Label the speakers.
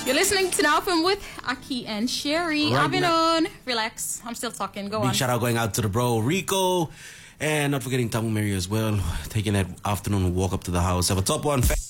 Speaker 1: You're listening to Now Film with Aki and Sherry.
Speaker 2: Right
Speaker 1: Afternoon. Relax. I'm still talking. Go on.
Speaker 2: Big shout out going out to the bro Rico. And not forgetting Tamu Mary as well. Taking that afternoon walk up to the house. Have a top one.